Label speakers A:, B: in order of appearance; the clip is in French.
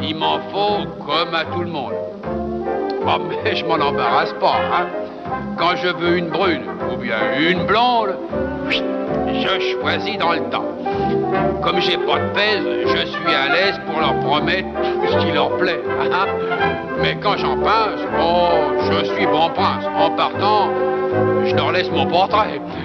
A: Il m'en faut comme à tout le monde. Oh, mais je m'en embarrasse pas, hein. Quand je veux une brune ou bien une blonde, oui, je choisis dans le temps. Comme j'ai pas de pèse, je suis à l'aise pour leur promettre tout ce qui leur plaît. Hein. Mais quand j'en pince, oh, je suis bon prince. En partant, je leur laisse mon portrait.